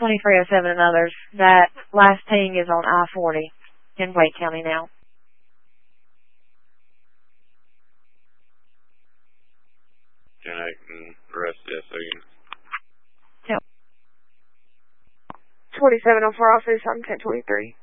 2307 and others. That last ping is on I-40 in Wake County now. Connecting the rest of the units. 2704 office, I'm 1023.